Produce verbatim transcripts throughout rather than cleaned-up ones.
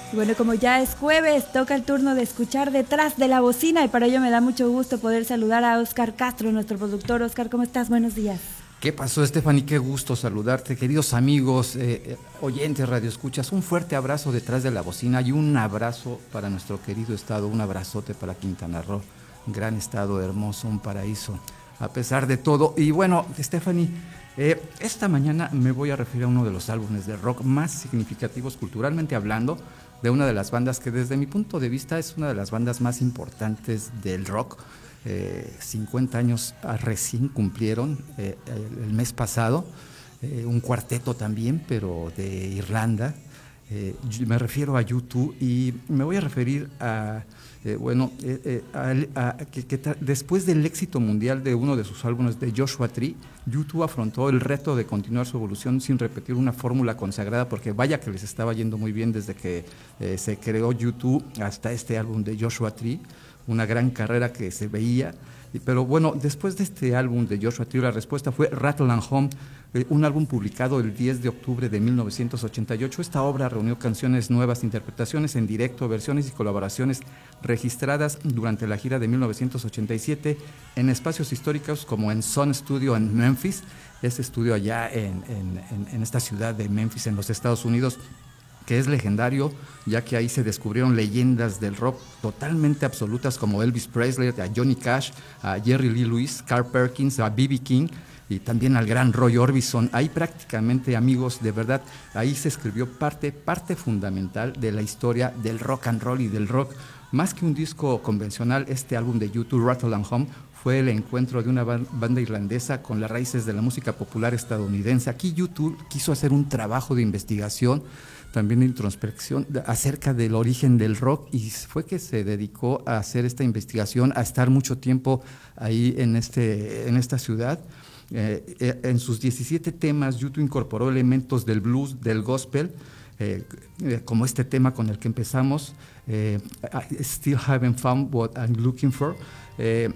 Y bueno, como ya es jueves, toca el turno de escuchar Detrás de la Bocina, y para ello me da mucho gusto poder saludar a Oscar Castro, nuestro productor. Oscar, ¿cómo estás? Buenos días. ¿Qué pasó, Stephanie? Qué gusto saludarte, queridos amigos, eh, oyentes, radioescuchas. Un fuerte abrazo Detrás de la Bocina y un abrazo para nuestro querido estado, un abrazote para Quintana Roo, un gran estado, hermoso, un paraíso, a pesar de todo. Y bueno, Stephanie, eh, esta mañana me voy a referir a uno de los álbumes de rock más significativos culturalmente hablando, de una de las bandas que desde mi punto de vista es una de las bandas más importantes del rock. Eh, cincuenta años recién cumplieron eh, el, el mes pasado, eh, un cuarteto también, pero de Irlanda. Eh, me refiero a U dos y me voy a referir a, eh, bueno, eh, eh, a, a, que, que ta, después del éxito mundial de uno de sus álbumes, de Joshua Tree, U dos afrontó el reto de continuar su evolución sin repetir una fórmula consagrada, porque vaya que les estaba yendo muy bien desde que eh, se creó U dos hasta este álbum de Joshua Tree, una gran carrera que se veía. Pero bueno, después de este álbum de Joshua Tree, la respuesta fue Rattle and Hum, eh, un álbum publicado el diez de octubre de mil novecientos ochenta y ocho. Esta obra reunió canciones nuevas, interpretaciones en directo, versiones y colaboraciones registradas durante la gira de mil novecientos ochenta y siete en espacios históricos como en Sun Studio en Memphis, ese estudio allá en, en, en, en esta ciudad de Memphis, en los Estados Unidos, que es legendario, ya que ahí se descubrieron leyendas del rock totalmente absolutas como Elvis Presley, a Johnny Cash, a Jerry Lee Lewis, Carl Perkins, a B B King y también al gran Roy Orbison. Ahí prácticamente, amigos, de verdad, ahí se escribió parte, parte fundamental de la historia del rock and roll y del rock. Más que un disco convencional, este álbum de U dos, Rattle and Hum, fue el encuentro de una banda irlandesa con las raíces de la música popular estadounidense. Aquí U dos quiso hacer un trabajo de investigación, también de introspección acerca del origen del rock, y fue que se dedicó a hacer esta investigación, a estar mucho tiempo ahí en, este, en esta ciudad. Eh, en sus diecisiete temas, U dos incorporó elementos del blues, del gospel, eh, eh, como este tema con el que empezamos, eh, I Still Haven't Found What I'm Looking For. Eh,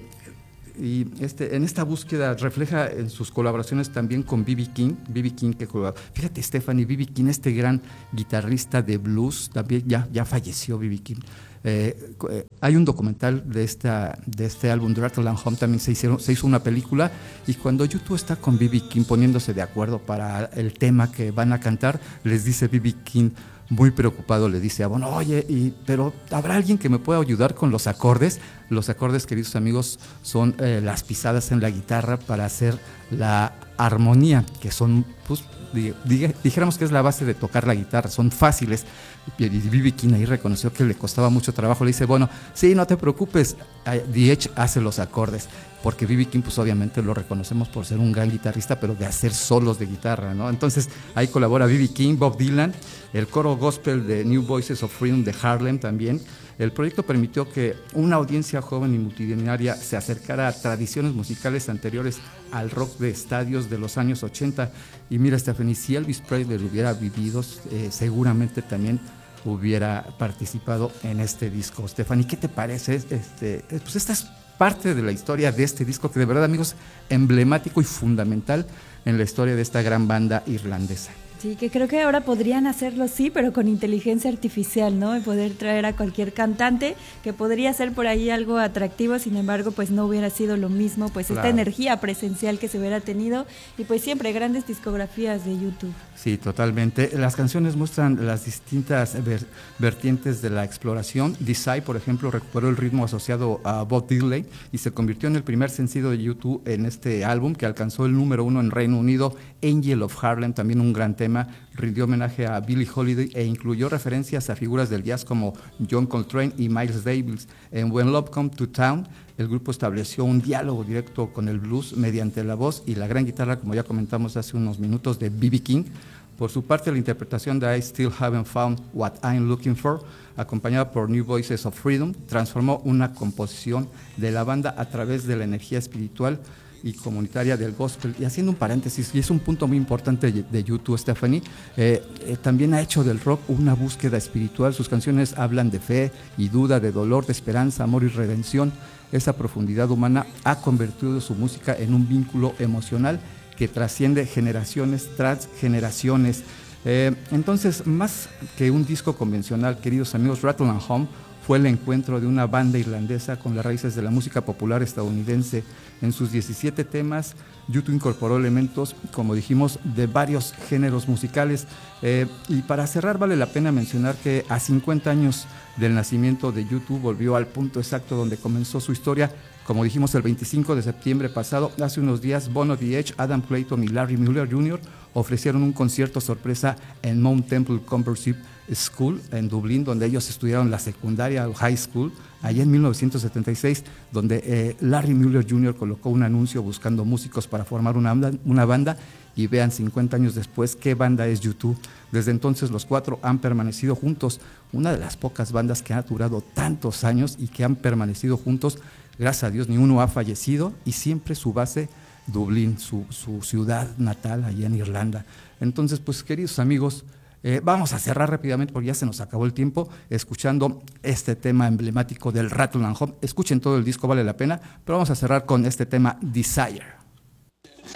Y este, en esta búsqueda refleja en sus colaboraciones también con B B King, B B King que fíjate, Stephanie, B B King, este gran guitarrista de blues, también ya, ya falleció B B King. Eh, eh, hay un documental de, esta, de este álbum, Rattle and Hum, también se, hicieron, se hizo una película, y cuando U dos está con B B King poniéndose de acuerdo para el tema que van a cantar, les dice B B King, muy preocupado, le dice a Bono, oye, y, pero ¿habrá alguien que me pueda ayudar con los acordes? Los acordes, queridos amigos, son eh, las pisadas en la guitarra para hacer la armonía, que son, pues, dijéramos que es la base de tocar la guitarra, son fáciles. Y B B King ahí reconoció que le costaba mucho trabajo, le dice, bueno, sí, no te preocupes, The Edge hace los acordes, porque B B King pues obviamente lo reconocemos por ser un gran guitarrista, pero de hacer solos de guitarra, ¿no? Entonces ahí colabora B B King, Bob Dylan, el coro gospel de New Voices of Freedom de Harlem también. El proyecto permitió que una audiencia joven y multitudinaria se acercara a tradiciones musicales anteriores al rock de estadios de los años ochenta. Y mira, Stephanie, si Elvis Presley lo hubiera vivido, eh, seguramente también hubiera participado en este disco. Stephanie, ¿qué te parece? Este, pues esta es parte de la historia de este disco, que de verdad, amigos, emblemático y fundamental en la historia de esta gran banda irlandesa. Sí, que creo que ahora podrían hacerlo, sí, pero con inteligencia artificial, ¿no? Y poder traer a cualquier cantante, que podría ser por ahí algo atractivo, sin embargo, pues no hubiera sido lo mismo, pues claro, esta energía presencial que se hubiera tenido, y pues siempre grandes discografías de U dos. Sí, totalmente. Las canciones muestran las distintas ver- vertientes de la exploración. Desire, por ejemplo, recuperó el ritmo asociado a Bob Dylan y se convirtió en el primer sencillo de U dos en este álbum, que alcanzó el número uno en Reino Unido. Angel of Harlem, también un gran tema, rindió homenaje a Billie Holiday e incluyó referencias a figuras del jazz como John Coltrane y Miles Davis. En When Love Come to Town, el grupo estableció un diálogo directo con el blues mediante la voz y la gran guitarra, como ya comentamos hace unos minutos, de B B King. Por su parte, la interpretación de I Still Haven't Found What I'm Looking For, acompañada por New Voices of Freedom, transformó una composición de la banda a través de la energía espiritual y comunitaria del gospel. Y haciendo un paréntesis, y es un punto muy importante de U dos, Stephanie, eh, eh, también ha hecho del rock una búsqueda espiritual. Sus canciones hablan de fe y duda, de dolor, de esperanza, amor y redención. Esa profundidad humana ha convertido su música en un vínculo emocional que trasciende generaciones tras generaciones. Eh, entonces, más que un disco convencional, queridos amigos, Rattle and Hum fue el encuentro de una banda irlandesa con las raíces de la música popular estadounidense. En sus diecisiete temas, U dos incorporó elementos, como dijimos, de varios géneros musicales. Eh, y para cerrar, vale la pena mencionar que a cincuenta años del nacimiento de U dos volvió al punto exacto donde comenzó su historia. Como dijimos, el veinticinco de septiembre pasado, hace unos días, Bono, The Edge, Adam Clayton y Larry Mullen junior ofrecieron un concierto sorpresa en Mount Temple Comprehensive School en Dublín, donde ellos estudiaron la secundaria o high school, allá en mil novecientos setenta y seis, donde eh, Larry Mullen junior colocó un anuncio buscando músicos para formar una banda, una banda y vean, cincuenta años después, qué banda es U dos. Desde entonces los cuatro han permanecido juntos, una de las pocas bandas que ha durado tantos años y que han permanecido juntos. Gracias a Dios, ni uno ha fallecido y siempre su base, Dublín, su, su ciudad natal allá en Irlanda. Entonces, pues queridos amigos, eh, vamos a cerrar rápidamente porque ya se nos acabó el tiempo, escuchando este tema emblemático del Rattle and Hum. Escuchen todo el disco, vale la pena, pero vamos a cerrar con este tema, Desire.